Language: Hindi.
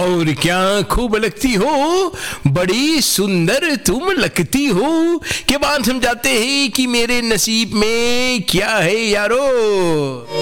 और क्या खूब लगती हो, बड़ी सुंदर तुम लगती हो। के बाद समझाते हैं कि मेरे नसीब में क्या है यारो।